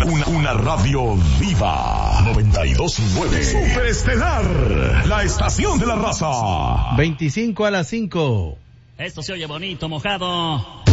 Una radio viva. 92.9. Superestelar. La estación de la raza. 25 a las 5. Esto se oye bonito, mojado.